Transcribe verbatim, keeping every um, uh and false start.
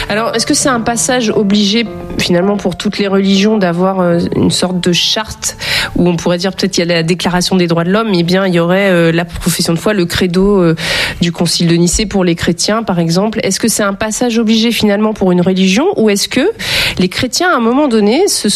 Alors, est-ce que c'est un passage obligé finalement pour toutes les religions d'avoir euh, une sorte de charte où on pourrait dire peut-être qu'il y a la déclaration des droits de l'homme, eh bien il y aurait euh, la profession de foi, le credo euh, du concile de Nicée pour les chrétiens par exemple. Est-ce que c'est un passage obligé finalement pour une religion ou est-ce que les chrétiens à un moment donné se